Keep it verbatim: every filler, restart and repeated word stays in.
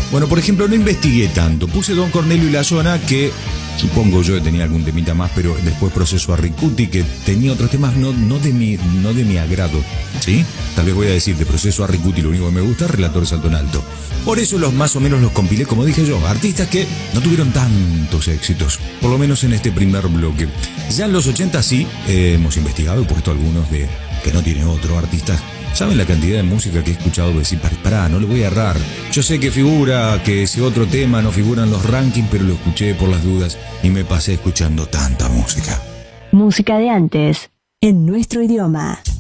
Bueno, por ejemplo, no investigué tanto. Puse Don Cornelio y la Zona, que supongo yo que tenía algún temita más, pero después Proceso a Ricuti, que tenía otros temas no, no, de mi, no de mi agrado, ¿sí? Tal vez voy a decir, de Proceso a Ricuti lo único que me gusta es Relator Salto en Alto. Por eso los más o menos los compilé, como dije yo, artistas que no tuvieron tantos éxitos, por lo menos en este primer bloque. Ya en los ochenta sí, eh, hemos investigado y puesto algunos de que no tiene otro artista. ¿Saben la cantidad de música que he escuchado decir, pará, no le voy a errar? Yo sé que figura, que ese otro tema no figura en los rankings, pero lo escuché por las dudas y me pasé escuchando tanta música. Música de antes, en nuestro idioma.